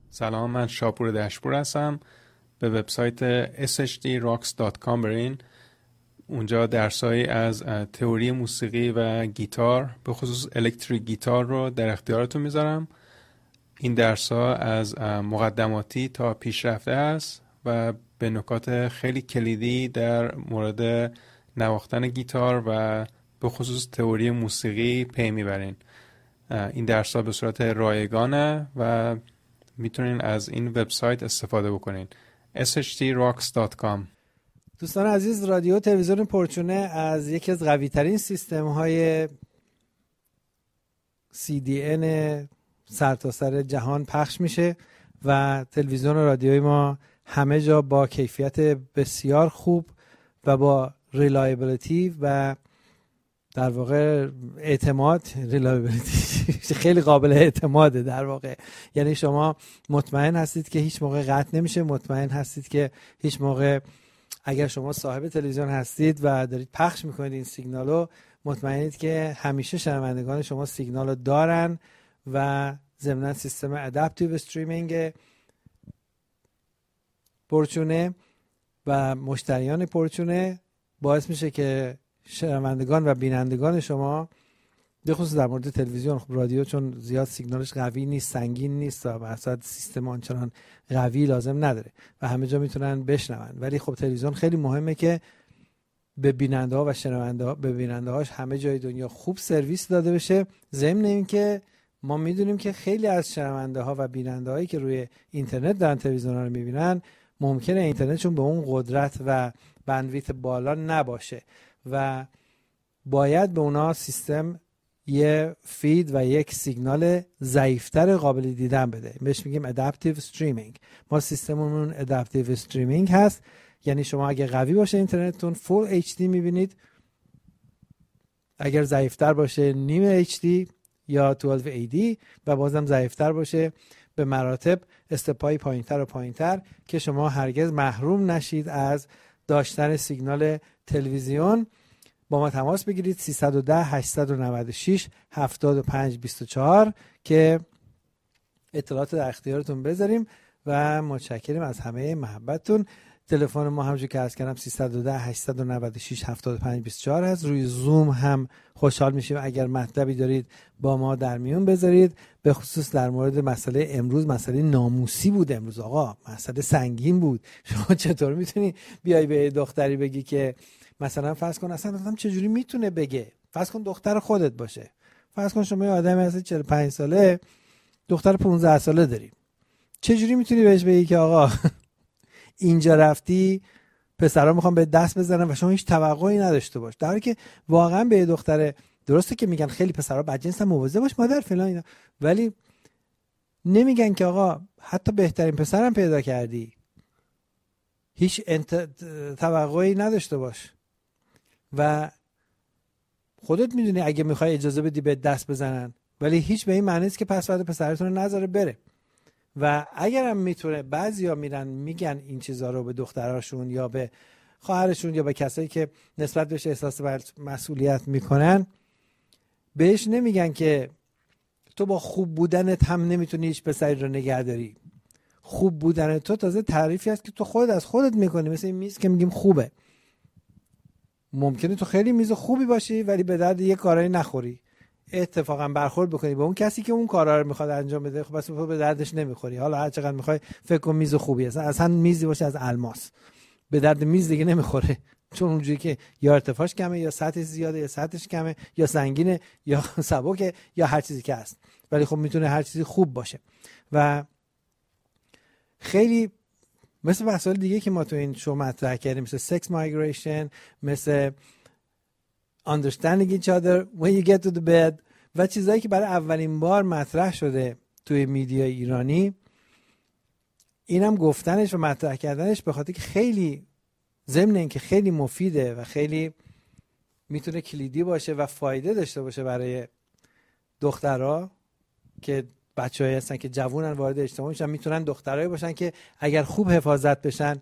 سلام، من شاپور دشپور هستم. به وبسایت shdrocks.com برین. اونجا درسایی از تئوری موسیقی و گیتار، به خصوص الکتریک گیتار رو در اختیارتون میذارم. این درس‌ها از مقدماتی تا پیشرفته است و به نکات خیلی کلیدی در مورد نواختن گیتار و به خصوص تئوری موسیقی پی میبرین. این درس‌ها به صورت رایگانه و میتونین از این وبسایت استفاده بکنین. shdrocks.com. دوستان عزیز، رادیو تلویزیون پرچونه از یکی از قوی ترین سیستم های CDN سرتاسر جهان پخش میشه و تلویزیون و رادیوی ما همه جا با کیفیت بسیار خوب و با ریلایبیلیتی و در واقع اعتماد، ریلایبیلیتی خیلی قابل اعتماده در واقع. یعنی شما مطمئن هستید که هیچ موقع قطع نمیشه، مطمئن هستید که هیچ موقع اگر شما صاحب تلویزیون هستید و دارید پخش میکنید این سیگنالو، مطمئنید که همیشه شنوندگان شما سیگنالو دارن و ضمن سیستم ادپتیو استریمینگ پرچونه و مشتریان پرچونه باعث میشه که شنوندگان و بینندگان شما، به خصوص در مورد تلویزیون، خب رادیو چون زیاد سیگنالش قوی نیست، سنگین نیست و اصلا سیستم آنچنان قوی لازم نداره و همه جا میتونن بشنون، ولی خب تلویزیون خیلی مهمه که به بیننده ها و شنونده ها، به بیننده هاش همه جای دنیا خوب سرویس داده بشه. ضمن اینکه ما میدونیم که خیلی از شنونده ها و بیننده هایی که روی اینترنت دارن تلویزیون ها رو میبینن، ممکنه اینترنتشون به اون قدرت و بندویت بالا نباشه و باید به اونا سیستم یه فید و یک سیگنال ضعیفتر قابل دیدن بده. بهش میگیم ادپتیو استریمینگ. ما سیستممون ادپتیو استریمینگ هست، یعنی شما اگه قوی باشه اینترنتتون فول HD میبینید، اگر ضعیفتر باشه نیم HD یا 1280 و بازم ضعیفتر باشه به مراتب استپای پایینتر و پایینتر که شما هرگز محروم نشید از داشتن سیگنال تلویزیون. با ما تماس بگیرید 310 896 7524 که اطلاعات در اختیارتون بذاریم و متشکریم از همه محبتتون. تلفن ما همونجوری که عرض کردم 310 896 7524 هست. روی زوم هم خوشحال میشیم اگر مطلبی دارید با ما در میون بذارید، به خصوص در مورد مسئله امروز. مسئله ناموسی بود امروز آقا، مسئله سنگین بود. شما چطور میتونی بیای به دختری بگی که مثلا فرض کن اصلا آدم چجوری میتونه بگه، فرض کن دختر خودت باشه، فرض کن شما یه آدمی هستی 45 ساله دختر 15 ساله داری، چجوری میتونی بهش بگی که آقا اینجا رفتی پسرا میخوام به دست بزنن و شما هیچ توقعی نداشته باش، در حالی که واقعا به دختر، درسته که میگن خیلی پسرا بدجنسن مواظب باش مادر فلان اینا، ولی نمیگن که آقا حتی بهترین پسرم پیدا کردی هیچ توقعی نداشته باش و خودت میدونی اگه میخوای اجازه بدی به دست بزنن، ولی هیچ به این معنی نیست که پس بعد پسرتون رو نذاره بره. و اگرم میتونه، بعضیا میرن میگن این چیزا رو به دختراشون یا به خواهرشون یا به کسایی که نسبت بهش احساس مسئولیت میکنن، بهش نمیگن که تو با خوب بودنت هم نمیتونی هیچ پسری رو نگه داری. خوب بودن تو تازه تعریفی است که تو خودت از خودت میکنی. مثل این میز که میگیم خوبه، ممکنه تو خیلی میز خوبی باشی ولی به درد یه کارایی نخوری، اتفاقا برخورد بکنی با اون کسی که اون کارا رو میخواد انجام بده، خب بس تو به دردش نمیخوری. حالا هر چقدر میخوای فکر کن میز خوبی است، اصلا میزی باشه از الماس، به درد میز دیگه نمیخوره، چون اونجوری که یا ارتفاعش کمه یا سطحش زیاده یا سطحش کمه یا سنگینه یا سبکه یا هر چیزی که هست، ولی خب میتونه هر چیزی خوب باشه. و خیلی مثل مسائل دیگه که ما تو این شو مطرح کردیم، مثل sex migration، مثل understanding each other when you get to the bed و چیزایی که برای اولین بار مطرح شده توی میدیای ایرانی، اینم گفتنش و مطرح کردنش به خاطر که خیلی ضمن اینکه خیلی مفیده و خیلی میتونه کلیدی باشه و فایده داشته باشه برای دخترها که بچه‌ای هستن که جوونن وارد اجتماع میشن، میتونن دخترایی باشن که اگر خوب حفاظت بشن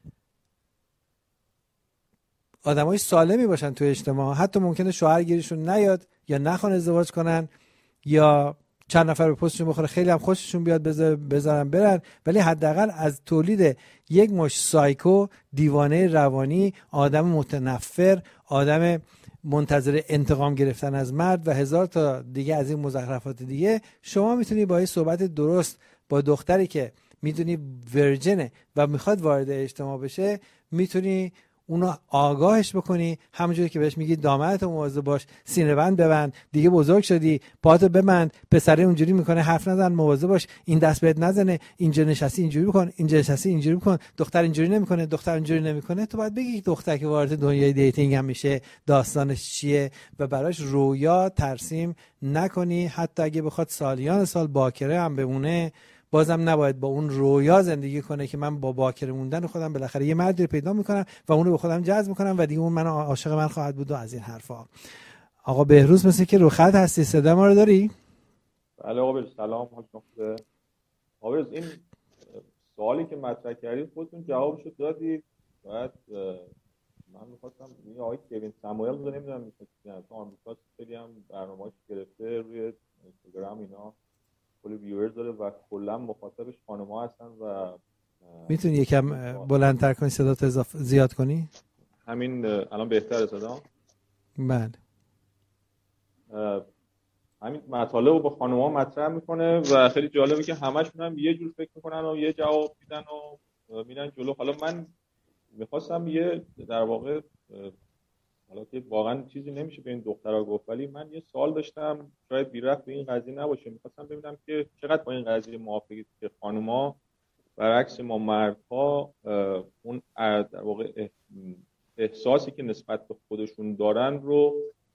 آدمای سالمی باشن توی اجتماع. حتی ممکنه شوهرگیریشون نیاد یا نخوان ازدواج کنن یا چند نفر به پستشون بخوره، خیلی هم خوششون بیاد بذارن برن، ولی حداقل از تولید یک مش سایکو، دیوانه روانی، آدم متنفر، آدم منتظر انتقام گرفتن از مرد و هزار تا دیگه از این مزخرفات دیگه، شما میتونی با این صحبت درست با دختری که میدونی ورجنه و میخواد وارد اجتماع بشه، میتونی اونو آگاهش بکنی، همونجوری که بهش میگی دامنتو مواظب باش، سینه بند ببند، دیگه بزرگ شدی، پاتو ببند، پسره اونجوری میکنه حرف نزن، مواظب باش، این دست بهت نزنه، اینجا نشستی اینجوری بکن، اینجا نشستی اینجوری بکن، دختر اینجوری نمیکنه، دختر اینجوری نمیکنه. تو باید بگی دختر که وارد دنیای دیتینگ هم میشه داستانش چیه و براش رویا ترسیم نکنی. حتی اگه بخواد سالیان سال باکره هم بمونه، بازم نباید با اون رویا زندگی کنه که من با باکره موندن خودم بالاخره یه مردی پیدا میکنم و اونو به خودم جذب میکنم و دیگه اون من عاشق من خواهد بود و از این حرفا. آقا بهروز مثل که رو خط هستی، صدا ما رو داری؟ بله آقا بهروز، سلام. آقا بهروز، این سوالی که مطرح کردید خودتون جوابشو دادید. بعد من می‌خواستم این آقای کوین ساموئل رو نمیدونم می‌شناسید، تو آمریکا خیلی هم برنامه‌اش گرفته، روی اینستاگرام اینا کلی ویورز داره و کلا مخاطبش خانم‌ها هستن. و میتونی یکم بلندتر کنی، صدات زیاد کنی؟ همین الان بهتره صدا؟ بله. همین مطالب رو با خانم‌ها مطرح میکنه و خیلی جالبه که همشون هم یه جور فکر میکنن و یه جواب میدن و میرن جلو. حالا من میخواستم یه در واقع، حالا که واقعا چیزی نمیشه به این دخترها گفت، ولی من یه سوال داشتم، شاید بی ربط به این قضیه نباشه. میخواستم ببینم که چقدر با این قضیه موافقید که خانم‌ها برعکس ما مردها اون در واقع احساسی که نسبت به خودشون دارن رو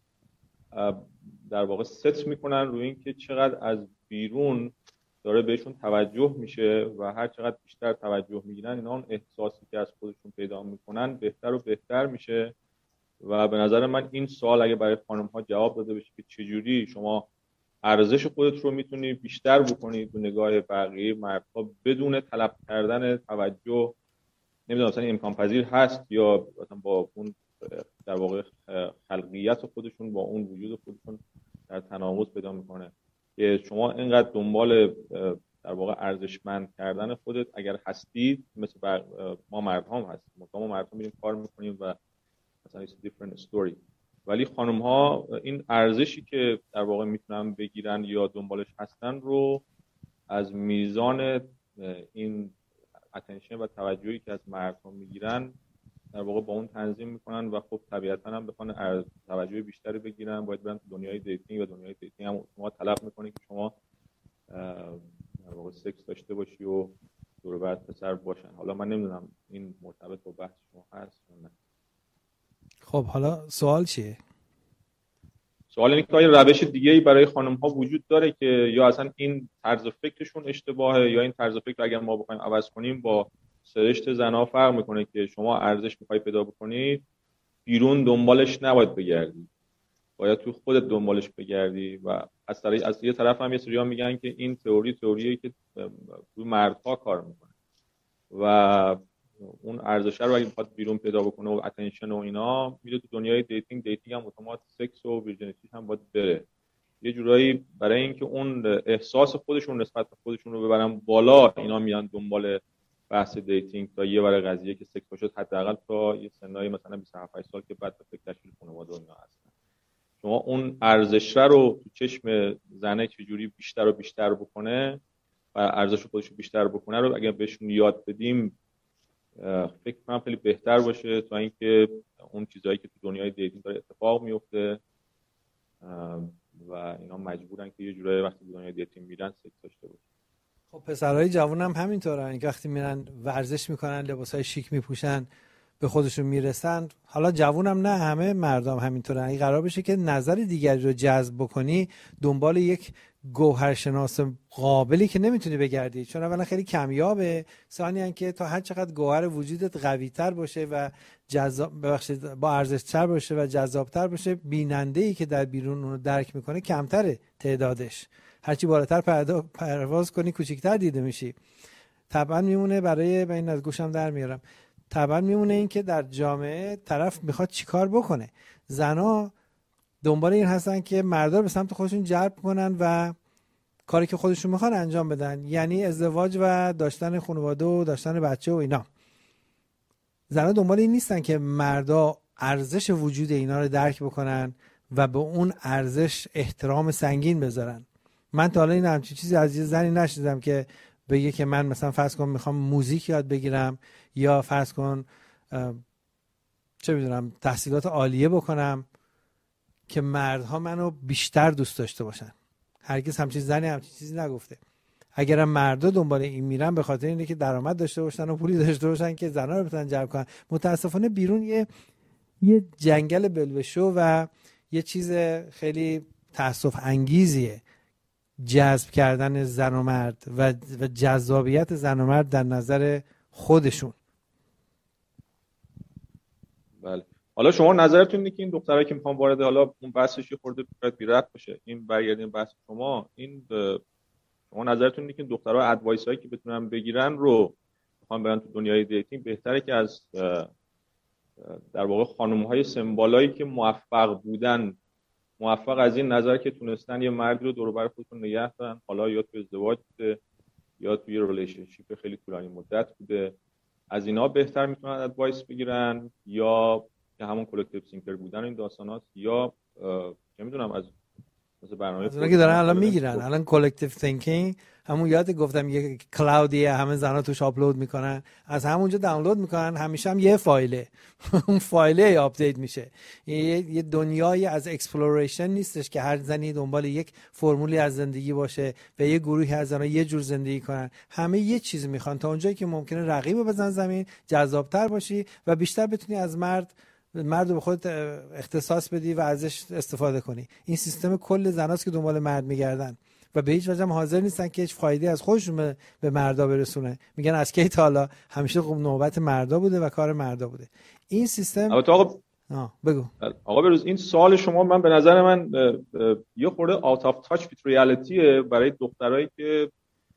در واقع ست میکنن روی این که چقدر از بیرون داره بهشون توجه میشه و هر چقدر بیشتر توجه میگیرن اینا اون احساسی که از خودشون پیدا میکنن بهتر و بهتر میشه. و به نظر من این سوال اگه برای خانم ها جواب داده بشه که چجوری شما ارزش خودت رو میتونی بیشتر بکنی تو نگاه بقیه مردها بدون طلب کردن توجه، نمیدونم مثلا امکان پذیر هست یا مثلا با اون در واقع خلقیت خودشون با اون وجود خودشون در تناقض پیدا میکنه که شما اینقدر دنبال در واقع ارزشمند کردن خودت اگر هستید، مثل ما مردها هم هستیم، ما مردها میریم کار میکنیم و مثلا it's different story، ولی خانم ها این ارزشی که در واقع میتونن بگیرن یا دنبالش هستن رو از میزان این اتنشن و توجهی که از مردها میگیرن در واقع با اون تنظیم میکنن و خب طبیعتا هم بخوان توجه بیشتری بگیرن باید برن تو دنیای دیتینگ و دنیای دیتینگ هم شما طلب میکنه که شما در واقع سکس داشته باشی و دور و بر پسر باشن. حالا من نمیدونم این مرتبط با بحث شما هست یا نه. خب حالا سوال چیه؟ سوال اینه که آیا روش دیگه‌ای برای خانم‌ها وجود داره که یا اصلا این طرز فکرشون اشتباهه یا این طرز فکر اگر ما بخوایم عوض کنیم با سرشت زن‌ها فرق میکنه که شما ارزش می‌خوای پیدا بکنی بیرون دنبالش نباید بگردی، باید تو خودت دنبالش بگردی. و از یه طرف هم یه سری‌ها میگن که این تئوریه که روی مردها کار میکنه و اون ارزش رو اگه بخواد بیرون پیدا بکنه و اتنشن و اینا میره تو دنیای دیتینگ هم اتومات سکس و ویرجینیتی هم باید بره یه جورایی برای اینکه اون احساس خودشون نسبت به خودشون رو ببرن بالا، اینا میان دنبال بحث دیتینگ تا یه ور قضیه که سکس باشه، حداقل تا یه سنای مثلا 27 سال که بعد به فکر تشکیل خانواده و اینا هستن. شما اون ارزش رو تو چشم زنه چجوری بیشتر و بیشتر بکنه و ارزش خودش رو بیشتر بکنه رو اگه بهشون یاد بدیم فکر کنم خیلی بهتر باشه تا اینکه اون چیزایی که تو دنیای دیتینگ داره اتفاق میفته و اینا مجبورن که یه جورایی وقتی دنیای دیتینگ میرن سکس داشته باشن. خب پسرهای جوان هم همینطورن که وقتی میرن ورزش میکنن، لباسای شیک میپوشن، به خودشون میرسن. حالا جوونم نه، همه مردم همینطورن. این قرار بشه که نظر دیگری رو جذب بکنی، دنبال یک گوهرشناس قابلی که نمیتونی بگردی، چون اولا خیلی کمیابه، ثانیاً که تا هر چقدر گوهر وجودت قوی‌تر باشه و با ارزش‌تر باشه و جذاب‌تر باشه، بیننده‌ای که در بیرون اون رو درک میکنه کمتره تعدادش. هرچی بالاتر پرواز کنی کوچیک‌تر دیده میشی. طبعا میمونه برای این از گوشم در میارم، طبعا میمونه این که در جامعه طرف میخواد چیکار بکنه. زنا دنبال این هستن که مردا رو به سمت خودشون جلب کنن و کاری که خودشون میخوان انجام بدن، یعنی ازدواج و داشتن خانواده و داشتن بچه و اینا. زنها دنبال این نیستن که مردا ارزش وجود اینا رو درک بکنن و به اون ارزش احترام سنگین بذارن. من تا حالا این همچین چیزی از یه زنی نشنیدم که بگه که من مثلا فرض کن میخوام موزیک یاد بگیرم یا فرض کن چه میدونم تحصیلات عالیه بکنم که مردها منو بیشتر دوست داشته باشن. هرگز همچین زنی همچین چیزی نگفته. اگرم مردا دنبال این میرن به خاطر اینه که درآمد داشته باشن و پولی داشته باشن که زنا رو بتونن جلب کنن. متاسفانه بیرون یه جنگل بلبشو و یه چیز خیلی تأسف انگیزیه جذب کردن زن و مرد و جذابیت زن و مرد در نظر خودشون. بله. حالا شما نظرتون اینه که این دخترایی که میخوان وارد حالا اون بحثش یه خورده بی ربط باشه، این برگردیم بحث شما، شما نظرتون اینه که این دخترها ادوایس هایی که بتونن بگیرن رو میخوان برن تو دنیای دیتینگ، بهتره که از در واقع خانم‌های سمبالایی که موفق بودن، موفق از این نظر که تونستن یه مردی رو دور و بر خودشون نگه دارن، حالا یا تو ازدواج بوده یا توی ریلیشنشیپ خیلی طولانی مدت بوده، از اینا بهتر میتونن ادوایس بگیرن، یا که همون کلکتیو سینکر بودن این داستانات، یا چه میدونم از مثلا برنامه از که دارن الان میگیرن. الان کلکتیو تینکینگ همون یاد گفتم یه کلاودیه، همه زنا توش آپلود میکنن، از همونجا دانلود میکنن، همیشه هم یه فایله اون فایله آپدیت میشه. یه دنیایی از اکسپلوریشن نیستش که هر زنی دنبال یک فرمولی از زندگی باشه و یه گروهی از زنا یه جور زندگی کنن. همه یه چیز میخوان تا اونجایی که ممکنه رقیب بزن زمین، جذابتر باشی و بیشتر بتونی از مرد رو به خودت اختصاص بدی و ازش استفاده کنی. این سیستم کل زناست که دنبال مرد میگردن و به هیچ وجه حاضر نیستن که هیچ فایده از خودشون به مردا برسونه. میگن از کی تا حالا همیشه نوبت مردا بوده و کار مردا بوده این سیستم. آقا بگو آقا بروز، این سوال شما من به نظر من یه خورده out of touch with reality برای دخترایی که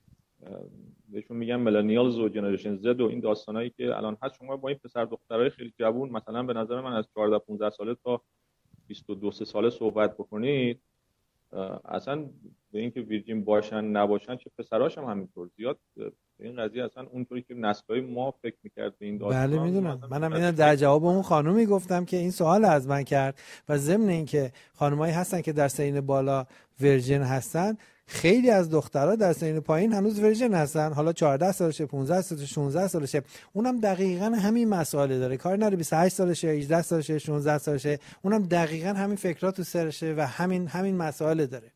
بهشون میگن ملنیالز و جنریشن زد و این داستانایی که الان هست. شما با این پسر دخترای خیلی جوون، مثلا به نظر من از 14 15 ساله تا 22 ساله صحبت بکنید، اصلا به اینکه ویرجین باشن نباشن، چه پسراش هم همینطور، زیاد به این قضیه اصلا اونطوری که نسل‌های ما فکر می‌کرد به این داستان. بله میدونم. منم اینو در جواب اون خانومی گفتم که این سوال از من کرد و ضمن اینکه خانمایی هستن که در سن بالا ورژن هستن، خیلی از دخترها در سن پایین هنوز ورژن هستن. حالا 14 سالشه، 15 سالشه، 16 سالشه، اونم دقیقاً همین مسائل داره. کاری نداره 28 سالشه، 18 سالشه، 16 سالشه، اونم دقیقاً همین فکرات تو سرشه و همین مسائل داره.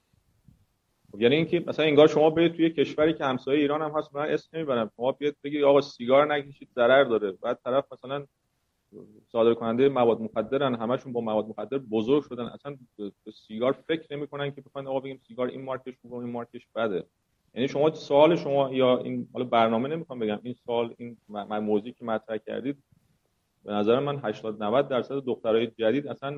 یعنی اینکه مثلا انگار شما برید توی کشوری که همسایه ایران هم هست، من اسم نمیبرم، شما بیاد بگید آقا سیگار نکشید ضرر داره، بعد طرف مثلا صادر کننده مواد مخدرن، همشون با مواد مخدر بزرگ شدن، اصلا به سیگار فکر نمی‌کنن که بخواید آقا بگیم سیگار این مارکش خوبه این مارکش بده. یعنی شما سوال شما یا این حالا برنامه نمیخوام بگم، این سوال، این موضوعی که مطرح کردید، به نظر من 80-90% دخترای جدید اصلا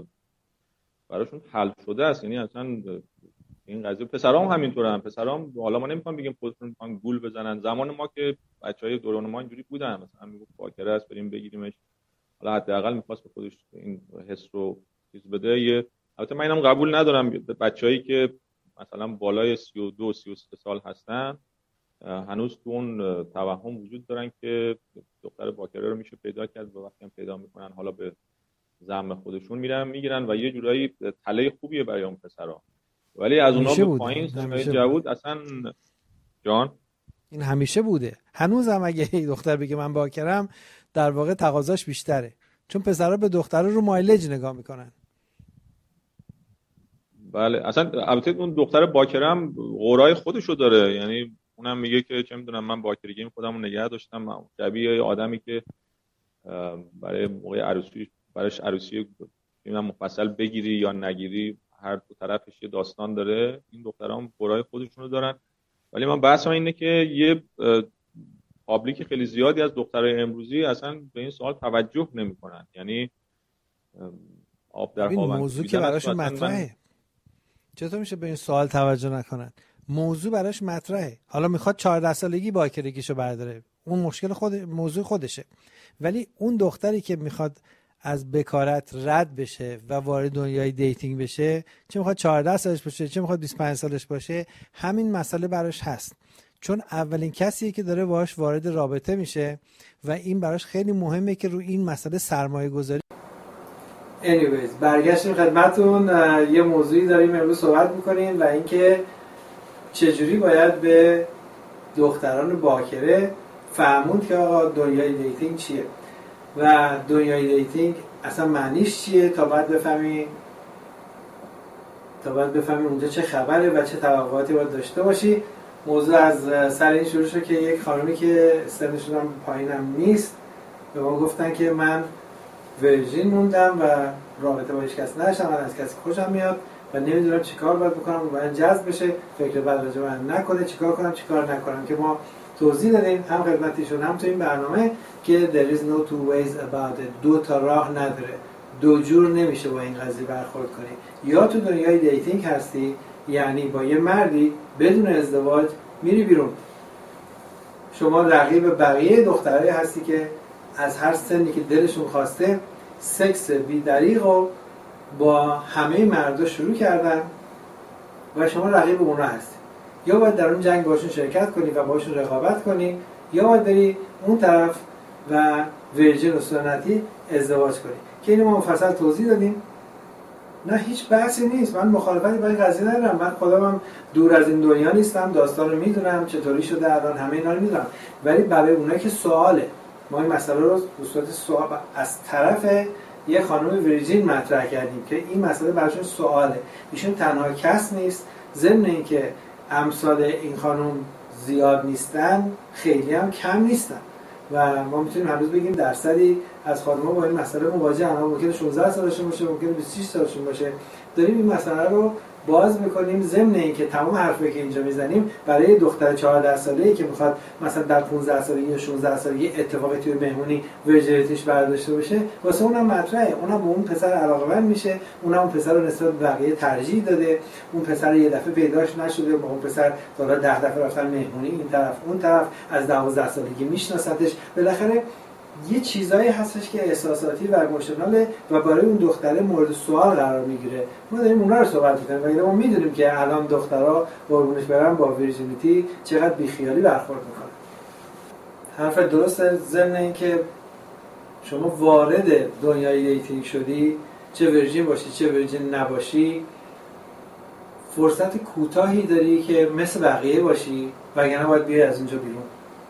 براشون حل شده است. یعنی اصلا این قضیه پسرام همینطورن. پسرام حالا ما نمیخوام بگیم خودشون میخوان گول بزنن، زمان ما که بچهای دوران ما اینجوری بودن، مثلا میگفت باکره است بریم بگیریمش، حالا حداقل میخواست به خودش این حس رو چیز بده. البته من اینم قبول ندارم بچه‌ای که مثلا بالای 32-33 سال هستن هنوز تو اون توهم وجود دارن که دختر باکره رو میشه پیدا کرد و وقتی هم پیدا میکنن حالا به ذم خودشون میگیرن و یه جورایی تله خوبیه برای اون پسرا. ولی از اونها به پایین سنای جوود اصلا جان این همیشه بوده. هنوزم اگه دختر بگه من باکرم، در واقع تقاضاش بیشتره، چون پسرا به دخترا رو مایلج نگاه میکنن. بله اصلا البته اون دختر باکرم قرای خودشو داره، یعنی اونم میگه که چه میدونم من باکرگیم خودمو نگه داشتم، شبیه آدمی که برای موقع عروسی براش عروسی نمیدونم مفصل بگیری یا نگیری، هر دو طرفش یه داستان داره. این دخترام قرای خودشونو دارن. ولی من بحثم اینه که یه پابلیک خیلی زیادی از دخترای امروزی اصلا به این سوال توجه نمیکنن. یعنی آب در هاون موضوع که براشون مطرحه، چطور میشه به این سوال توجه نکنن؟ موضوع براش مطرحه. حالا میخواد 14 سالگی باکرگیشو برداره، اون مشکل موضوع خودشه. ولی اون دختری که میخواد از بکارت رد بشه و وارد دنیای دیتینگ بشه، چه میخواد 14 سالش باشه چه میخواد 25 سالش باشه، همین مسئله براش هست، چون اولین کسیه که داره باهاش وارد رابطه میشه و این براش خیلی مهمه که رو این مسئله سرمایه گذاری. anyways برگشتیم خدمتون. یه موضوعی داریم امروز صحبت میکنیم و اینکه چجوری باید به دختران باکره فهموند که آقا دنیای دیتینگ چیه و دنیای دیتینگ اصلا معنیش چیه تا بعد بفهمی اونجا چه خبره و چه توقعاتی باید داشته باشی. موضوع از سر این شروع شد که یک خانمی که سنشون هم پایینم نیست به ما گفتن که من ورژین موندم و رابطه با هیچ کس نداشتم، من از کسی خوشم میاد و نمیدونم چیکار باید بکنم و من جذب بشه، فکر بد راجع به من نکنه، چیکار کنم چیکار نکنم، که ما توضیح دادیم هم خدمتیشون هم تو این برنامه که there is no two ways about it. دو تا راه نداره، دو جور نمیشه با این قضیه برخورد کنی. یا تو دنیای دیتینگ هستی، یعنی با یه مردی بدون ازدواج میری بیرون، شما رقیب بقیه دخترایی هستی که از هر سنی که دلشون خواسته سکس بی‌دریغ و با همه مردا شروع کردن و شما رقیب اونا هستی. یا باید در اون جنگ باشون شرکت کنی و باشون رقابت کنی، یا باید بری اون طرف و ورژن و سنتی ازدواج کنی که اینو ما مفصل توضیح دادیم. نه هیچ بحثی نیست، من مخالفتی با این قضیه ندارم، من خودم دور از این دنیا نیستم، داستان رو میدونم چطوری شده الان، همه اینا رو میدونم، ولی برای اونایی که سواله، ما این مسئله رو به صورت سوال از طرف یه خانم ویرجین مطرح کردیم که این مسئله براشون سواله. ایشون تنها کس نیست، ضمن اینکه امثال این خانم زیاد نیستن خیلی هم کم نیستن و ما میتونیم هنوز بگیم درصدی از خانم‌ها با این مسئله مواجه هستن، ممکنه 16 سالشون باشه، ممکنه 26 سالشون باشه. داریم این مسئله رو باز میکنیم ضمن اینکه تمام حرفی که اینجا میزنیم برای دختر 14 ساله‌ای که میخواد مثلا در 15 سالگی یا 16 سالگی اتفاقی توی مهمونی ورژنیتیش برداشته باشه، واسه اونم مطرحه، اونم به اون پسر علاقه‌مند میشه، اونم اون پسر رو نسبت به بقیه ترجیح داده، اون پسر یه دفعه پیداش نشده، با اون پسر تا 10 دفعه رفتن مهمونی این طرف اون طرف، از 12 سالگی میشناستش. بالاخره یه چیزایی هستش که احساساتی و ایموشناله و برای اون دختره مورد سوال قرار میگیره. ما داریم اونا رو صحبت می‌کنیم و ما میدونیم که الان دخترها قربونش برن با ویرجینیتی چقدر بیخیالی برخورد میکنن. حرف درسته، ضمن اینکه شما وارد دنیای دیتینگ شدی، چه ورژین باشی چه ورژین نباشی، فرصت کوتاهی داری که مثل بقیه باشی وگرنه باید بیای از اونجا بیرون.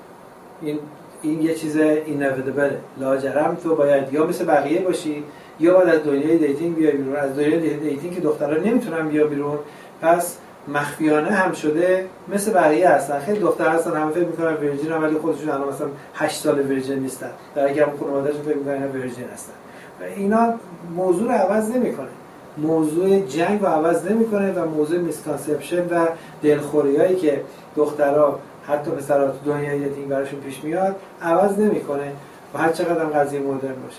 این یه چیز اینویتابل، لاجرم تو باید یا مثل بقیه باشی یا باید از دنیای دیتینگ بیای بیرون. از دنیای دیتینگ که دخترها نمیتونن بیا بیرون، پس مخفیانه هم شده مثل بقیه هستن. خیلی دختر هستن همه فکر میکنن ورژین هم، ولی خودشون الان مثلا 8 سال ورژین نیستن، در حالی که هم خانواده‌شون فکر میکنن اینا ورژین هستن. و اینا موضوع رو عوض نمیکنه، موضوع جنگ رو عوض نمیکنه و موضوع میسکانسپشن و دلخوریایی که دخترها حتی پسرها تو دنیای دیتینگ براشون پیش میاد عوض نمیکنه و هر چقدر هم قضیه مدرن باشه.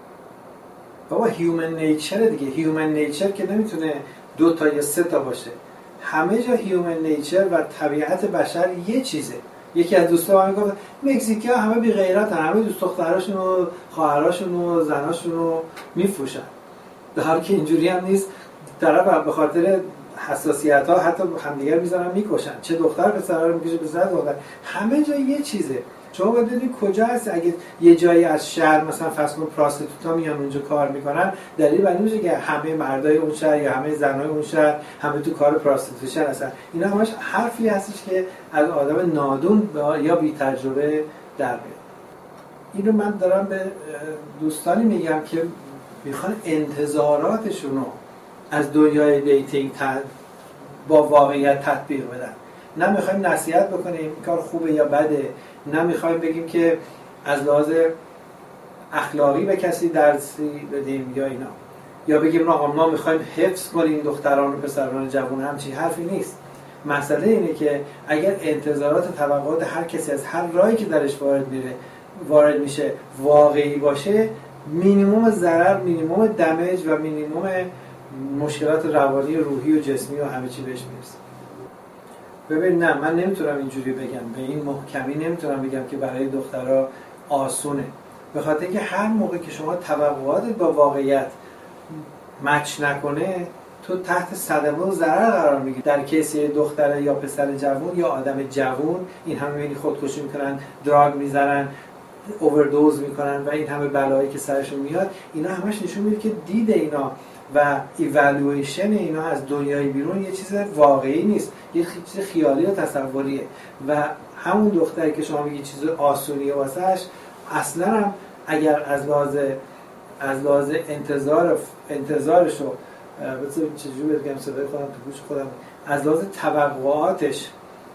بابا هیومن نیچر دیگه، هیومن نیچر که نمیتونه 2 تا یا 3 تا باشه، همه جا هیومن نیچر و طبیعت بشر یه چیزه. یکی از دوستان من گفت مکزیکی‌ها همه بی غیرتن، همه دوست دختراشون و خواهراشون و زناشون رو میفروشن، در حالی که اینجوری هم نیست. طرف به خاطر حساسیت‌ها حتی همدیگر میذارن میکشن، چه دختر پسر رو میکشه پسر دختر، همه جا یه چیزه. شما باید ببینید کجا هست. اگه یه جایی از شهر مثلا فرض کن پراستیتوتا میان اونجا کار میکنن، دلیل بر این میشه که همه مردای اون شهر یا همه زنای اون شهر همه تو کار پراستیتوشن هستن. اینا همش حرفی هستش که از آدم نادون یا بی تجربه در میاد. اینو من دارم به دوستانی میگم که میخوان انتظاراتشون رو از دنیای دیتینگ با واقعیت تطبیق بدن. نه میخوایم نصیحت بکنیم این کار خوبه یا بده، نه میخوایم بگیم که از لحاظ اخلاقی به کسی درسی بدیم یا اینا، یا بگیم آقا ما میخوایم حفظ کنیم دختران و پسران جوان، همچین حرفی نیست. مسئله اینه که اگر انتظارات توقعات هر کسی از هر راهی که درش وارد میشه واقعی باشه، مینیمم ضرر، مینیمم دمیج و مینیمم مشکلات روانی، روحی و جسمی و همه چی بهش میرسه. ببین نه، من نمیتونم اینجوری بگم، به این محکمی نمیتونم بگم که برای دخترها آسونه. به خاطر اینکه هر موقع که شما توقعاتت با واقعیت مچ نکنه تو تحت صدمه و ضرر قرار میگیری. در کیس دختر یا پسر جوان یا آدم جوان این همه میبینی خودکشی میکنن، دراگ میزنن، اووردوز میکنن و این همه بلایی که سرشون میاد، اینا همش نشون میده که دید اینا و ایوالویشن اینا از دنیای بیرون یه چیز واقعی نیست، یه چیز خیالی و تصوریه. و همون دختری که شما میگی چیز آسونیه واسش، اصلا هم اگر از لحاظ انتظارشو چجوری بگم صدای خودم تو گوش خودم، از لحاظ توقعاتش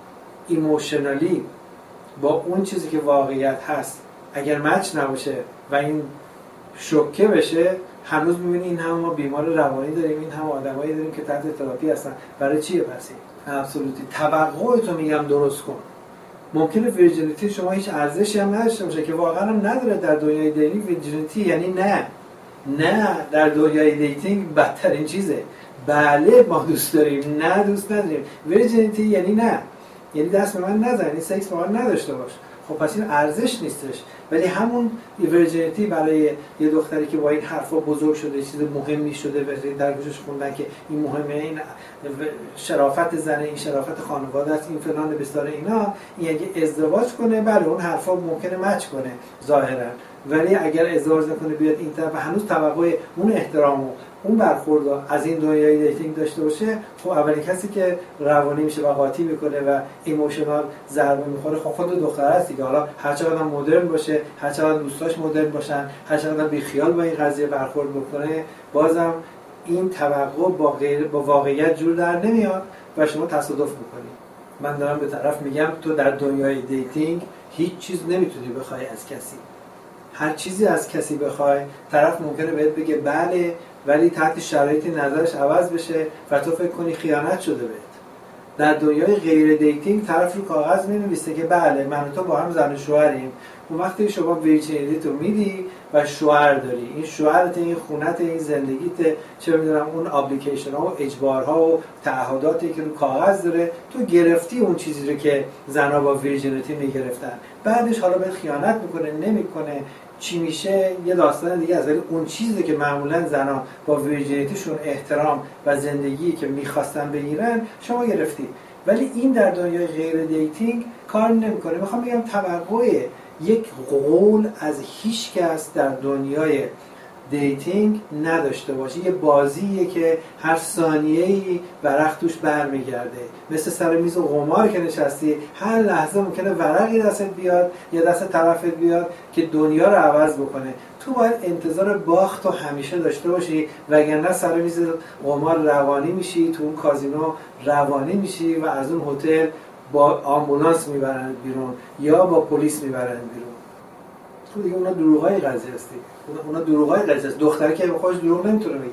ایموشنالی با اون چیزی که واقعیت هست اگر مچ نباشه و این شوکه بشه، هنوز می‌بینی این هم ما بیمار روانی داریم، این هم آدمایی داریم که تحت تراپی هستن. برای چیه پس این؟ ابسولوتی توقعتو میگم درست کن. ممکنه ویرجینیتی شما هیچ ارزشی هم نداشته باشه که واقعا هم نداره در دنیای دیتینگ. ویرجینیتی یعنی نه در دنیای دیتینگ بدترین چیزه. بله ما دوست داریم، نه دوست نداریم. ویرجینیتی یعنی نه، یعنی دست به من نزن، این سکس با من نداشته باش. خب پس این ارزش نیستش. ولی همون ویرجینیتی برای یه دختری که با این حرفا بزرگ شده، چیز مهمی شده و در گوشش خوندن که این مهمه، این شرافت زنه، این شرافت خانواده است، این فلان بسار اینا، این اگه ازدواج کنه بله اون حرفا ممکنه مچ کنه ظاهرا، ولی اگر ازدواج نکنه بیاد این طرف و هنوز توقع اون احترام و اون برخورد از این دنیای دیتینگ داشته باشه، خب اولین کسی که روانی میشه و قاطی میکنه و ایموشنال ضربه میخوره خب خود دختر است دیگه. حالا هر چقدر مدرن باشه، هر چقدر دوستاش مدرن باشن، هر چقدر بیخیال با این قضیه برخورد بکنه، بازم این توقع با واقعیت جور در نمیاد و شما تصادف میکنید. من دارم به طرف میگم تو در دنیای دیتینگ هیچ چیز نمیتونی بخوای از کسی. هر چیزی از کسی بخوای، طرف ممکنه بهت بگه بله، ولی تحت شرایطی نظرش عوض بشه و تو فکر کنی خیانت شده بهت. در دنیای غیر دیتینگ طرف رو کاغذ می‌نویسه که بله من و تو با هم زن و شوهریم. اون وقتی شما ویرجینیتی تو میدی و شوهر داری، این شوهرت، این خونت، این زندگیت، چه می‌دونم اون ابلیکیشن ها و اجبارها و تعهداتی که رو کاغذ داره، تو گرفتی اون چیزی رو که زنا با ویرجینیتی میگرفتن. بعدش حالا بهت خیانت میکنه نمیکنه چی میشه یه داستان دیگه است، ولی اون چیزی که معمولا زنا با ویرجینیتیشون احترام و زندگی که میخواستن بگیرن شما گرفتی. ولی این در دنیای غیر دیتینگ کار نمیکنه. میخوام بگم توقع یک قول از هیچ کس در دنیای دیتینگ نداشته باشه. یه بازیه که هر ثانیه‌ای ورق توش برمیگرده، مثل سر میز قمار که نشستی هر لحظه ممکنه ورقی دستت بیاد یا دست طرفت بیاد که دنیا رو عوض بکنه. تو باید انتظار باخت رو همیشه داشته باشی، وگرنه سر میز قمار روانی میشی، تو اون کازینو روانی میشی و از اون هتل با آمبولانس میبرن بیرون یا با پلیس میبرن بیرون. تو دیگه اونا دروغای قضیه هستی، اونا دروغای قضیه است. دختره که به خودش دروغ نمیتونه بگه.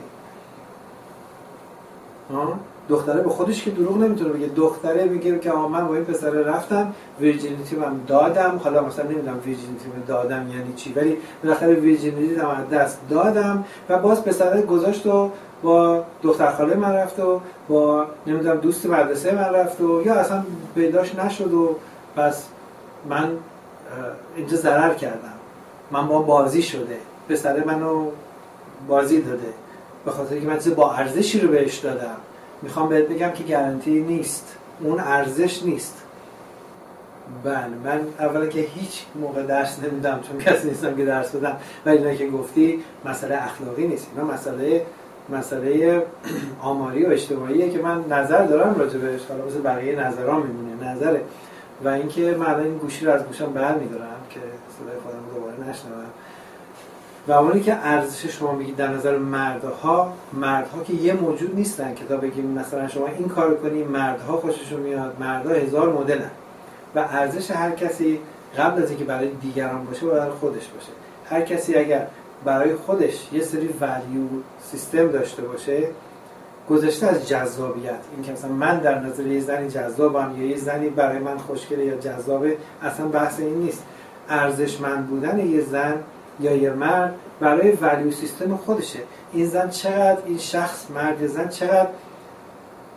دختره به خودش که دروغ نمیتونه بگه. دختره میگه که من با این پسر رفتم، ویرجینیتی من دادم، حالا مثلا نمیدونم ویرجینیتی من دادم یعنی چی، ولی بالاخره ویرجینیتی رو از دست دادم و باز پسر گذاشت و با دختر خاله من رفت و با نمیدونم دوست مدرسه من رفت و یا اصلا پیداش نشد و پس من اینجا ضرر کردم، من با بازی شده، پسر منو بازی داده به خاطر که من چیز با ارزشی رو بهش دادم. میخوام بهت بگم که گارانتی نیست، اون ارزش نیست. بله من اولا که هیچ موقع درس نمیدم چون کسی نیستم که درس بدم، ولی اینا که گفتی مسئله اخلاقی نیست، اینا مسئله آماری و اجتماعیه که من نظر دارم راجع بهش، حالا مثل بقیه نظرام میمونه نظره. و اینکه من این گوشی رو از گوشم برمی‌دارم که صدای خودم دوباره نشنوم. و اونی که ارزش شما میگید در نظر مردها که یه موجود نیستن که تا بگیم مثلا شما این کارو کنی مردها خوششون میاد، مردها هزار مدلن و ارزش هر کسی قبل از اینکه برای دیگران باشه برای خودش باشه. هر کسی اگر برای خودش یه سری ولیو سیستم داشته باشه، گذشته از جذابیت، این که مثلا من در نظر یه زنی جذابم یا یه زنی برای من خوشگله یا جذابه، اصلا بحث این نیست. ارزشمند بودن یه زن یا یه مرد برای ولیو سیستم خودشه. این زن چقدر، این شخص مرد یا زن چقدر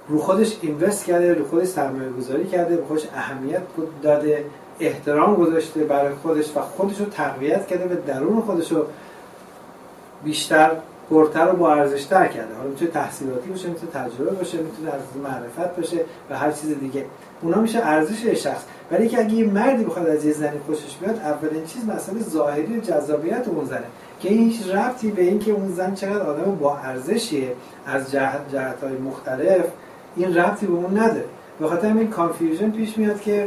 رو خودش اینوست کرده، رو خودش سرمایه گذاری کرده، به خودش اهمیت داده، احترام گذاشته برای خودش و خودش رو تقویت کرده و درون خودش رو بیشتر پرتر و با ارزش‌تر کرده. حالا میتونه تحصیلاتی باشه، میتونه تجربه باشه، میتونه از معرفت باشه و هر چیز دیگه. اونا میشه ارزش شخص. ولی که اگه یه مردی بخواد از یه زنی خوشش بیاد، اولین چیز مسئله ظاهری و جذابیت اون زنه که هیچ ربطی به این که اون زن چقدر آدم با ارزشیه از جهت‌های مختلف این ربطی به اون نداره. به خاطر همین کانفیوژن پیش میاد که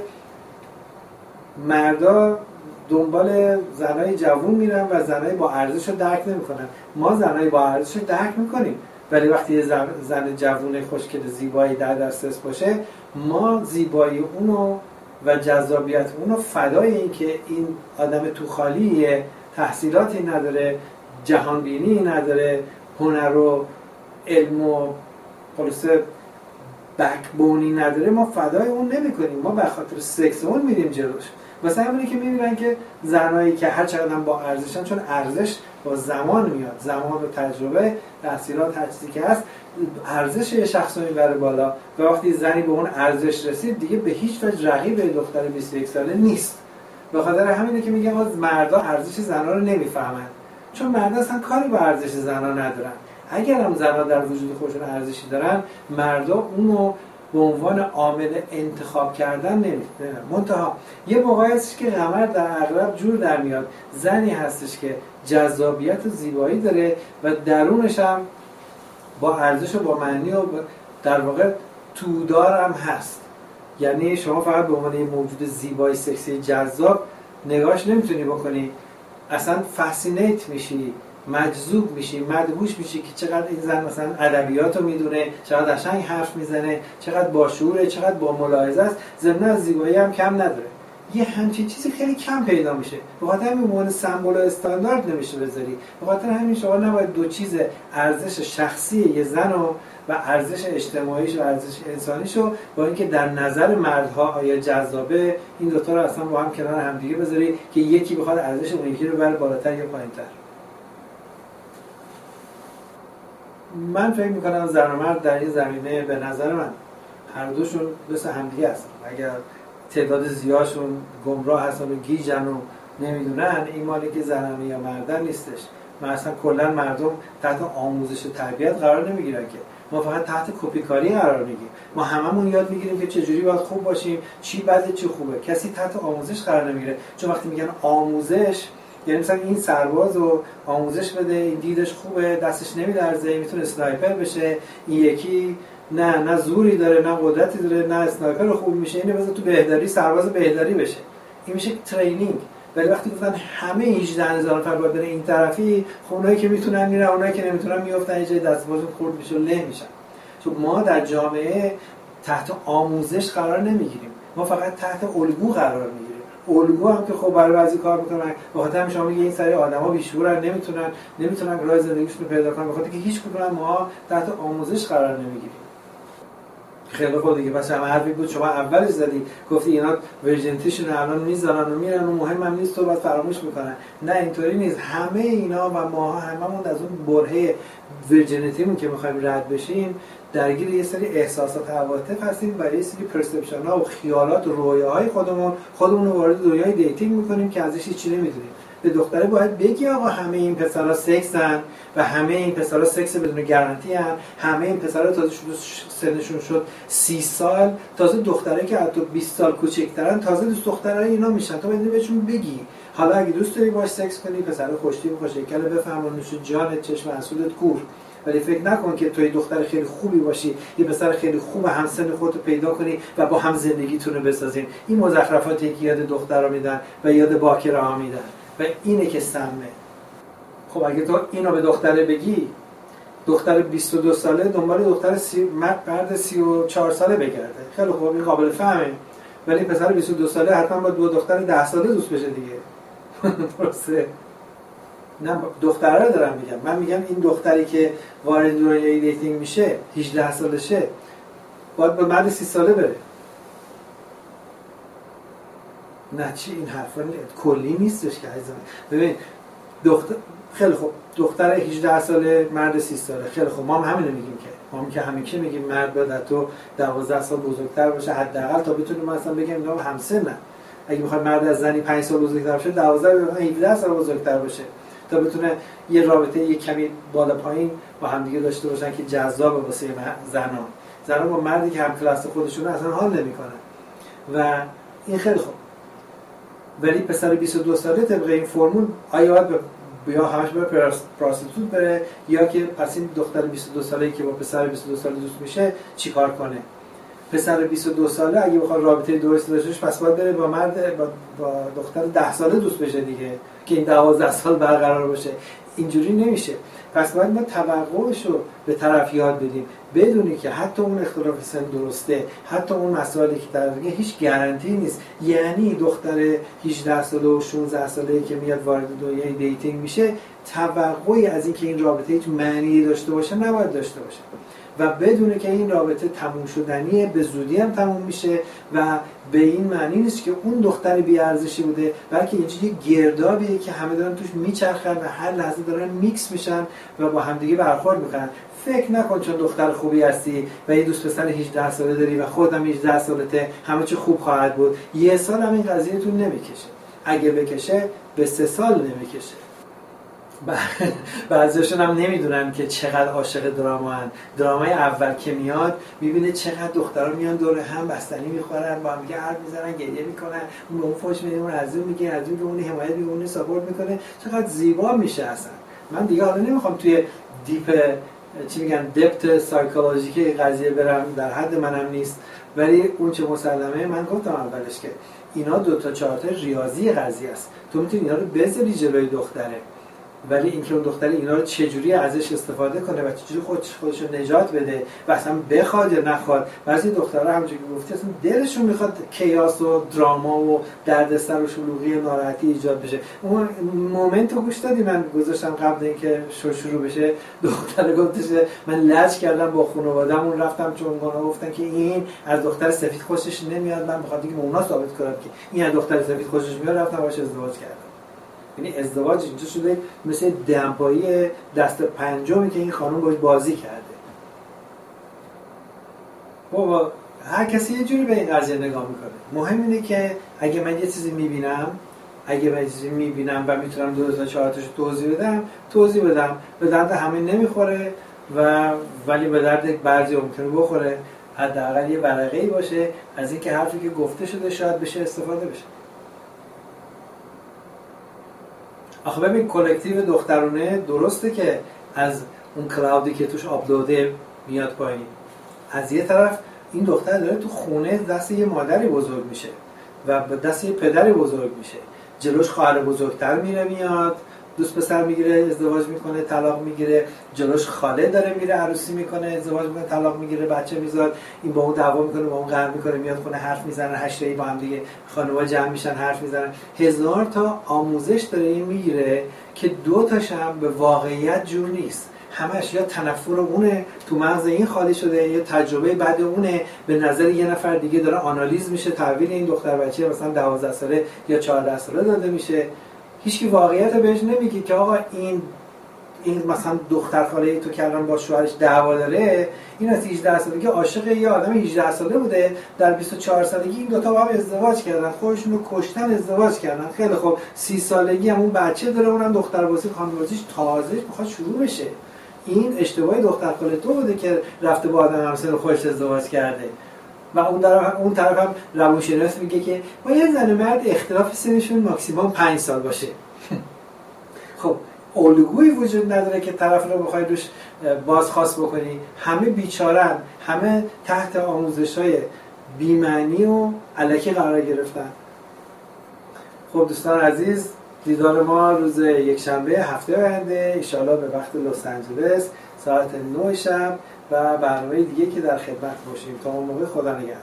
مردا دنبال زنای جوون میرن و زنای با ارزش رو درک نمیکنن. ما زنای با ارزش رو درک میکنیم، ولی وقتی یه زن جوون خوشگل زیبایی در دسترس باشه، ما زیبایی اونو و جذابیت اونو فدای این که این آدم تو خالیه، تحصیلاتی نداره، جهانبینی نداره، هنر و علم و خلاصه بکبونی نداره، ما فدای اون نمی‌کنیم. ما به خاطر سکس اون میریم جلوش. واسه همینه که می‌بینن که زنایی که هر چقدر با ارزشن، چون ارزش با زمان میاد، زمان و تجربه، تحصیلات، هر چیزی که هست، ارزش یه شخص رو میبره بالا و وقتی زنی به اون ارزش رسید دیگه به هیچ وجه رقیب دختر 21 ساله نیست. به خاطر همینه که میگم مردا ارزش زن‌ها رو نمیفهمن، چون مردا اصلا کاری با ارزش زن‌ها ندارن. اگر هم زن‌ها در وجود خودشون ارزشی دارن، مردا اونو به عنوان عامل انتخاب کردن نمیدونن. منتها یه موقعی هستش که قمر در اغلب جور در میاد، زنی هستش که جذابیت و زیبایی داره و درونش هم با ارزش و با معنی و در واقع تودار هم هست. یعنی شما فقط به عنوان یه موجود زیبای، سکسی، جذاب نگاهش نمیتونی بکنی، اصلا فاسینیت میشی، مجذوب میشی، مدهوش میشی که چقدر این زن مثلا ادبیاتو میدونه، چقدر قشنگ حرف میزنه، چقدر باشعوره، چقدر با ملاحظه است، ضمن از زیبایی هم کم نداره. یه همچین چیزی خیلی کم پیدا میشه. به خاطر همین عنوان سمبل و استاندارد نمیشه بذاری. به خاطر همین شما نباید دو چیز، ارزش شخصی یه زن و ارزش اجتماعیش و ارزش انسانیشو با اینکه در نظر مردها آیا جذابه، این دوتا رو اصلا با هم کنار هم دیگه بذاری که یکی بخواد ارزش اون یکی رو بره بالاتر یا پایینتر. من فکر میکنم زن و مرد در این زمینه به نظر من هر دوشون مثل همدیگه هستن. اگر تعداد زیادشون گمراه هستن و گیجن و نمیدونن، این مالی که زنانه یا مردن نیستش. من اصلا کلا مردم تحت آموزش و تربیت قرار نمیگیرن که ما فقط تحت کپی کاری قرار میگیریم. ما هممون یاد میگیریم که چجوری باید خوب باشیم، چی بده چی خوبه. کسی تحت آموزش قرار نمیگیره. چون وقتی میگن آموزش، یعنی مثلا این سرباز رو آموزش بده، این دیدش خوبه، دستش نمیلرزه، میتونه اسنایپر بشه، این یکی نه زوری داره، نه قدرتی داره، نه اسنایپر خوب میشه، اینو بذار تو بهداری سرباز بهداری بشه. این میشه ترینینگ. ولی وقتی گفتن همه 18000 نفر باید بره این طرفی، خب اونایی که میتونن میرن، اونایی که نمیتونن میافتن یه جای دستبازشون خورد میشه و له میشن. چون ما در جامعه تحت آموزش قرار نمیگیریم، ما فقط تحت الگو قرار میگیریم. الگو هم که خب برای بعضی کار میکنن، بخاطر همین شما میگه این سری آدما بیشعورن، نمیتونن راه زندگیشون رو پیدا کنن، بخاطر که هیچ کدوم ما تحت آموزش قرار نمیگیریم. خیلی خوب دیگه. بس هم حرفی بود شما اولش زدی، گفتی اینا ورجنتیشون الان میذارن و میرن و مهم هم نیست، تو بعد فراموش میکنن. نه اینطوری نیست. همه اینا و ما هممون از اون برهه ورجنتیمون که میخوایم رد بشیم درگیر یه سری احساسات و عواطف هستیم و یه سری پرسپشن ها و خیالات و رویاهای خودمون رو وارد دنیای دیتینگ میکنیم که ازش هیچی نمیدونیم. به دختره باید بگی آقا همه این پسرا سکسن و همه این پسرا سکس بدون گارانتی ان، همه این پسرا تازه سنشون شد 30 سال، تازه دختره که حتی 20 سال کوچیک‌ترن تازه دوست دخترای اینا میشن. تو باید بهشون بگی حالا اگه دوست داری باش سکس کنی، پسر خوشتیپ باشه، کله بفهمونش جانت، چشم حسودت کور، ولی فکر نکن که توی دختر خیلی خوبی باشی، یه پسر خیلی خوب همسن خودت پیدا کنی و با هم زندگیتون رو بسازین. این مزخرفاتی که یاد دخترها میدن و یاد باکرها میدن و اینه که سمه. خب اگه تو اینو به دختره بگی، دختر 22 ساله دنبال دختر مرد 34 ساله بگرده، خیلی خوب، این قابل فهمه. ولی پسر 22 ساله حتما باید با دختر 10 ساله دوست بشه دیگه. درسته؟ نه دختره دارم میگم. من میگم این دختری که وارد دنیای دیتینگ میشه 18 سالشه باید به مرد 30 ساله بره. نه چی این حرفا کلی نیستش که عزیزم. ببین خیلی خوب دختر 18 ساله مرد 30 ساله، خیلی خوب ما هم همینو میگیم که ما که همیشه میگیم مرد باید تو 12 سال بزرگتر باشه حداقل تا بتونه مثلا بگم اینا همسنن. اگه بخواد مرد از زنی 5 سال بزرگتر باشه 12 یا 17 سال بزرگتر باشه تا بتونه یه رابطه یه کمی بالا پایین با همدیگه داشته باشن که جذاب واسه زنان با مردی که هم کلاس خودشون اصلا حال نمیکنن و این خیلی خوب. ولی پسر 22 ساله طبق این فرمول آیا باید یا همش به پراستیتوت بره یا که پس این دختر 22 ساله‌ای که با پسر 22 ساله دوست میشه چیکار کنه؟ پسر 22 ساله اگه بخواد رابطه درستی داشته باشه پس باید بره با مرد با دختر 10 ساله دوست بشه دیگه که این 12 سال برقرار باشه. اینجوری نمیشه. پس باید ما توقعش رو به طرف یاد بدیم بدونی که حتی اون اختلاف سن درسته، حتی اون مسائلی که در دیگه هیچ گارانتی نیست. یعنی دختر 18 ساله و 16 ساله‌ای که میاد وارد دنیای دیتینگ میشه توقعی از اینکه این رابطه هیچ معنی داشته باشه نباید داشته باشه و بدونه که این رابطه تموم شدنیه، به زودی هم تموم میشه و به این معنی نیست که اون دختر بی‌ارزشی بوده، بلکه اینجوری گردابیه که همه دارن توش میچرخن و هر لحظه دارن میکس میشن و با همدیگه برخورد میکنن. فکر نکن چون دختر خوبی هستی و یه دوست پسر 18 ساله داری و خودت هم 18 سالته همه چی خوب خواهد بود. یه سال هم این قضیه‌تون نمیکشه. اگه بکشه به 3 سال نمیکشه. بعضیشون هم نمیدونن که چقدر عاشق درامای اول که میاد میبینه چقدر دخترها میان دور هم بستنی میخورن با هم دیگه حرف میزنن گریه میکنن، اون به اون فوش میده، اون از اون میگه، از اون به اون حمایت میکنه، اون ساپورت میکنه، چقدر زیبا میشه. اصلا من دیگه حالا نمیخوام توی دپت سایکولوژیکی قضیه برم، در حد منم نیست، ولی اون چه مسلمه من گفتم اولش که اینا 2 تا 4 تا ریاضی قضیه است. تو میتونی اینا رو بذاری جلوی دختره، ولی اینکه اون دختر اینا رو چجوری ازش استفاده کنه و چجوری خودش رو نجات بده و اصلا بخواد یا نخواد. بعضی دخترها همونجوری که گفتی اصلا دلشون میخواد کیاس و دراما و دردسر و شلوغی و ناراحتی ایجاد بشه. اون مومنت رو گوش دادی من گذاشتم قبل اینکه شروع بشه، دختر گفتش من لج کردم با خانواده‌مون رفتم چون اونا گفتن که این از دختر سفید خوشش نمیاد، من بخاطر اینکه اونا ثابت کنم که این از دختر سفید خوشش میاد رفتم باهاش ازدواج کردم. یعنی ازدواج اینجا شده مثل دمپایی دست پنجمی که این خانم باش بازی کرده. بابا هر کسی یه جوری به این قضیه نگاه میکنه. مهم اینه که اگه من یه چیزی میبینم و میتونم 2 تا 4 تاشو توضیح بدم به درد همه نمیخوره ولی به درد بعضی ممکنه بخوره. حداقل یه ورقه‌ای باشه از اینکه حرفی که گفته شده شاید بشه استفاده بشه. آخه ببین کلکتیو دخترونه درسته که از اون کلاودی که توش آپلوده میاد پایین، از یه طرف این دختر داره تو خونه دست یه مادری بزرگ میشه و دست یه پدری بزرگ میشه، جلوش خواهر بزرگتر میره میاد دوست پسر میگیره ازدواج میکنه طلاق میگیره، جلوش خاله داره میره عروسی میکنه ازدواج میکنه طلاق میگیره بچه میذاره، این با اون دعوا میکنه با اون قهر میکنه میاد خونه حرف میزنه، 8 تایی با هم دیگه خانواده جمع میشن حرف میزنن. 1000 تا آموزش داره این میگیره که 2 تاش هم به واقعیت جور نیست. همش یا تنفر اونه تو مغز این خالی شده یا تجربه بعد اونه به نظر یه نفر دیگه داره آنالیز میشه، تحویل این دختر بچه مثلا 12 ساله یا 14 ساله داده میشه. هیچکی واقعیت بهش نمیگه که آقا این مثلا دختر خاله تو که الان با شوهرش دعوا داره، این از 18 سالگی عاشق یه آدم 18 ساله بوده، در 24 سالگی این 2 تا با هم ازدواج کردن، خودشون رو کشتن ازدواج کردن. خیلی خب 30 سالگی هم اون بچه داره، اونم دختربازی خانوادگیش تازه میخواد شروع بشه. این اشتباهی دختر خاله تو بوده که رفته با آدم همسن خودش ازدواج کرده. و اون طرف هم روانشناس میگه که باید زن و مرد اختلاف سنشون ماکسیمم 5 سال باشه. خب الگویی وجود نداره که طرف رو بخوای روش بازخواست بکنی. همه بیچارن، همه تحت آموزش‌های بی‌معنی و الکی قرار گرفتن. خب دوستان عزیز، دیدار ما روز یکشنبه هفته آینده ان شاءالله به وقت لس آنجلس ساعت 9 شب و برنامه دیگه که در خدمت باشیم. تا اون موقع خدا نگهدار.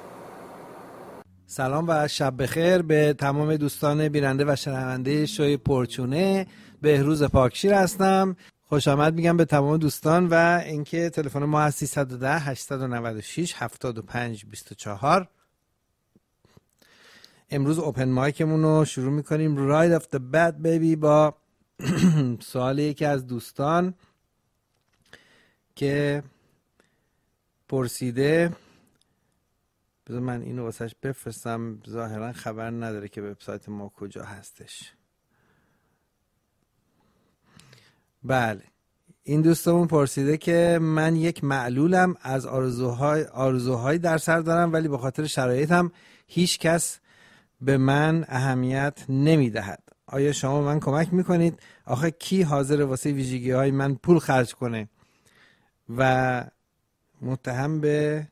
سلام و شب بخیر به تمام دوستان بیننده و شنونده شوی پرچونه. بهروز پاکشیر هستم. خوش آمد میگم به تمام دوستان و اینکه تلفن ما هست 310 896 75 24. امروز اوپن مایکمون رو شروع میکنیم Right off the bat baby با سوال یکی از دوستان که پرسیده، بذار من اینو واسش بفرستم، ظاهرا خبر نداره که وبسایت ما کجا هستش. بله، این دوستمون پرسیده که من یک معلولم، از آرزوهای در سر دارم ولی به خاطر شرایطم هیچ کس به من اهمیت نمیدهد. آیا شما من کمک میکنید؟ آخه کی حاضر واسه ویژگی های من پول خرج کنه؟ و متهم به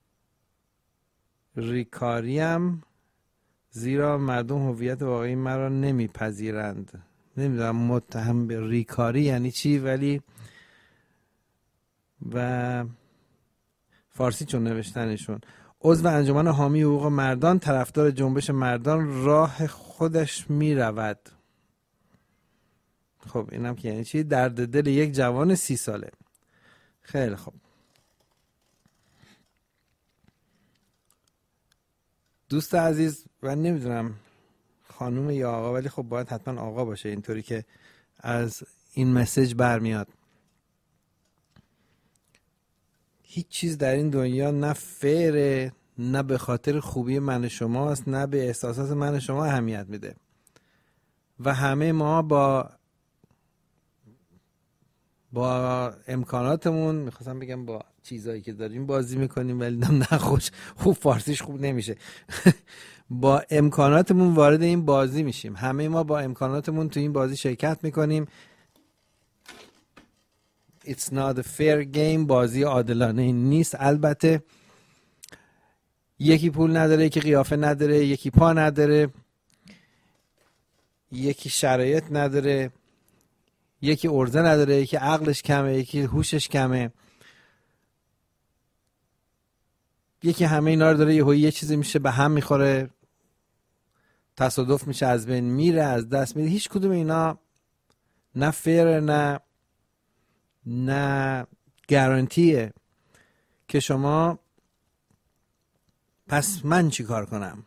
ریکاریم، زیرا مردم هویت واقعی مرا نمیپذیرند. نمیدونم متهم به ریکاری یعنی چی، ولی و فارسی چون نوشتنشون. عضو انجمن حامی حقوق مردان، طرفدار جنبش مردان، راه خودش میرود. خب اینم که یعنی چی؟ درد دل یک جوان 30 ساله. خیلی خب، دوست عزیز، من نمیدونم خانوم یا آقا، ولی خب باید حتما آقا باشه اینطوری که از این مسیج برمیاد. هیچ چیز در این دنیا نه فیره، نه به خاطر خوبی من شماست، نه به احساسات من شما اهمیت میده. و همه ما با امکاناتمون، میخواستم بگم با چیزایی که داریم بازی میکنیم، ولی نه خوب فارسیش خوب نمیشه. با امکاناتمون وارد این بازی میشیم. همه ما با امکاناتمون تو این بازی شرکت میکنیم. It's not a fair game. بازی عادلانه نیست. البته یکی پول نداره، یکی قیافه نداره، یکی پا نداره، یکی شرایط نداره، یکی ارزه نداره، یکی عقلش کمه، یکی هوشش کمه، یکی همه اینا رو داره، یه چیزی میشه به هم میخوره، تصادف میشه، از بین میره، از دست میره. هیچ کدوم اینا نه فیره، نه گارانتیه که شما پس من چی کار کنم.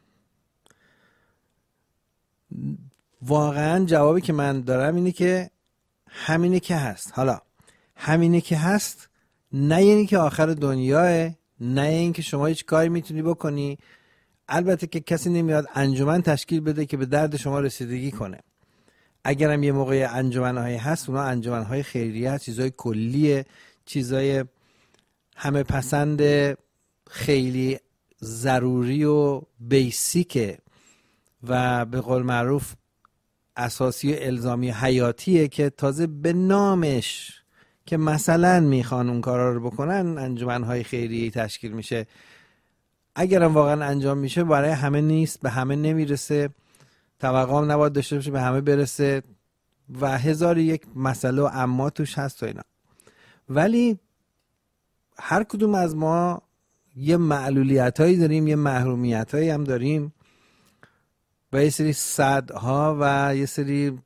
واقعا جوابی که من دارم اینه که همینه که هست. حالا همینه که هست نه یعنی که آخر دنیاه، نه یعنی که شما هیچ کاری میتونی بکنی. البته که کسی نمیاد انجمن تشکیل بده که به درد شما رسیدگی کنه. اگرم یه موقع انجمن‌هایی هست، اونا انجمن‌های خیریه هست، چیزای کلیه، چیزای همه پسند، خیلی ضروری و بیسیکه و به قول معروف اساسی و الزامی حیاتیه که تازه به نامش که مثلا میخوان اون کارا رو بکنن انجمن‌های خیریه تشکیل میشه. اگرم واقعا انجام میشه برای همه نیست، به همه نمیرسه، توقع هم نباید داشته باشه به همه برسه و هزار یک مسئله و اما توش هست و اینا. ولی هر کدوم از ما یه معلولیت هایی داریم، یه محرومیت هایی هم داریم و یه سری صدها و یه سری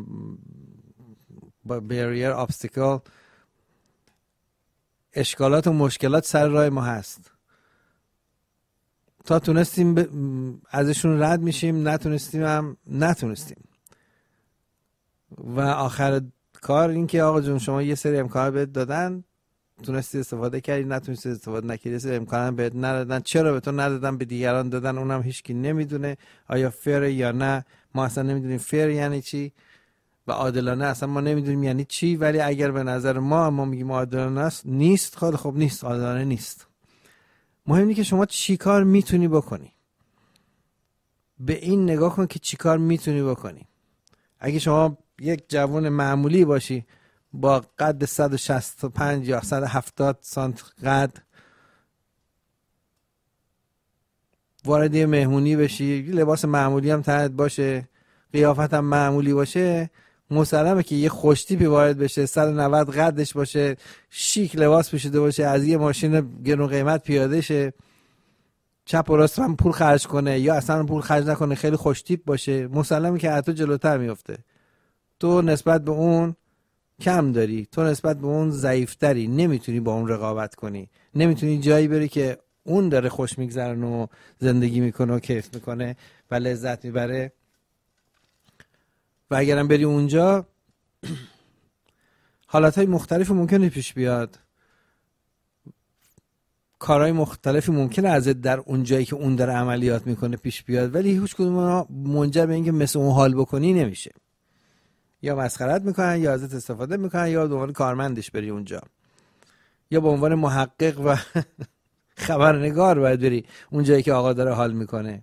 بریر، obstacle، اشکالات و مشکلات سر راه ما هست. تا تونستیم ازشون رد میشیم، نتونستیم هم نتونستیم. و آخر کار این که آقا جون شما یه سری امکانات بهت دادن، تونستی استفاده کردی، نتونستی استفاده نکردی، یه سری امکانات بهت ندادن، چرا به تو ندادن به دیگران دادن، اونم هیچکی نمیدونه آیا فیره یا نه. ما اصلا نمیدونیم فیر یعنی چی و عادلانه اصلا ما نمیدونیم یعنی چی. ولی اگر به نظر ما میگیم عادلانه است، نیست. خب نیست، عادلانه نیست. مهم اینه که شما چی کار میتونی بکنی. به این نگاه کن که چی کار میتونی بکنی. اگه شما یک جوان معمولی باشی با قد 165 یا 170 سانت قد، وارد یه مهمونی بشی، لباس معمولی هم تنت باشه، قیافت هم معمولی باشه، مسلمه که یه خوشتیپی وارد بشه، 190 قدش باشه، شیک لباس پوشیده باشه، از یه ماشین گرون قیمت پیاده شه، چپ و راست هم پول خرج کنه یا اصلا پول خرج نکنه، خیلی خوشتیپ باشه، مسلمه که حتی جلوتر میفته. تو نسبت به اون کم داری، تو نسبت به اون ضعیفتری، نمیتونی با اون رقابت کنی، نمیتونی جایی بری که اون داره خوش میگذرن و زندگی میکنه و کیف میکنه و لذت میبره. و اگرم بری اونجا حالتهای مختلف ممکنه پیش بیاد کارهای مختلفی ممکنه ازت در اون جایی که اون داره عملیات میکنه پیش بیاد، ولی هیچ کدوم اونا منجر به اینکه مثل اون حال بکنی نمیشه. یا مسخرت میکنن، یا ازت استفاده میکنن، یا به عنوان کارمندش بری اونجا، یا به عنوان محقق و خبرنگار باید بری اون جایی که آقا داره حال میکنه،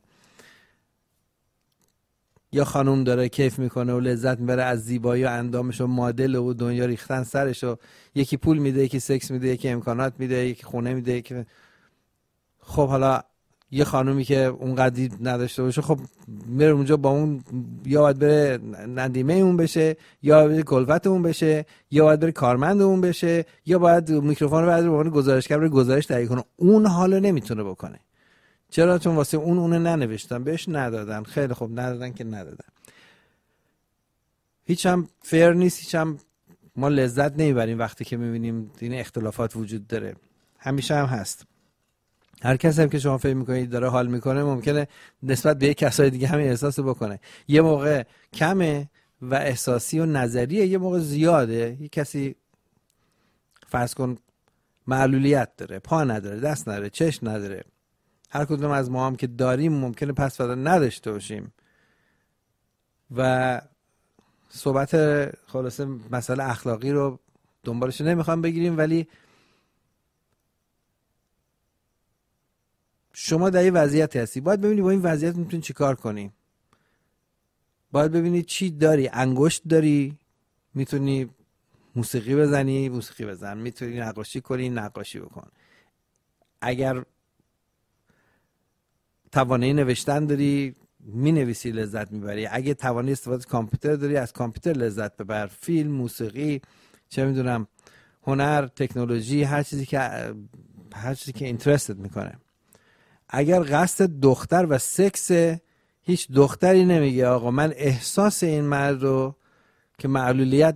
یا خانوم داره کیف میکنه و لذت میبره از زیبایی و اندامش و مدل و دنیا ریختن سرش، و یکی پول میده، یکی سکس میده، یکی امکانات میده، یکی خونه میده، یکی خب حالا یه خانومی که اونقدر نداشته باشه خب میره اونجا با اون، یا باید بره ندیمه اون بشه، یا باید کلفت اون بشه، یا باید بره کارمند اون بشه، یا باید میکروفون رو برداره به عنوان گزارشگر بره گزارش تهیه کنه. اون حالو نمیتونه بکنه. چرا؟ چون واسه اونو ننوشتن، بهش ندادن. خیلی خوب، ندادن که ندادن. هیچ هم فیر نیست، هیچ هم ما لذت نمیبریم وقتی که میبینیم این اختلافات وجود داره. همیشه هم هست. هر کسی هم که شما فکر میکنید داره حال میکنه ممکنه نسبت به یک کسای دیگه همین احساس بکنه. یه موقع کمه و احساسی و نظریه، یه موقع زیاده. یه کسی فرض کن معلولیت داره، پا نداره، دست نداره، چشم نداره. هر کدوم از ما هم که داریم ممکنه پس فردا نداشته باشیم. و صحبت خلاصه مسئله اخلاقی رو دنبالش نمیخوام بگیریم، ولی شما در این وضعیت هستی، باید ببینی با این وضعیت میتونی چی کار کنی. باید ببینی چی داری. انگشت داری، میتونی موسیقی بزنی، موسیقی بزن. میتونی نقاشی کنی، نقاشی بکن. اگر توانایی نوشتن داری، مینویسی، لذت میبری. اگه توانایی استفاده کامپیوتر داری، از کامپیوتر لذت ببر. فیلم، موسیقی، چه میدونم، هنر، تکنولوژی، هر چیزی که اینترستت میکنه. اگر قصد دختر و سکس، هیچ دختری نمیگه آقا من احساس این مرد رو که معلولیت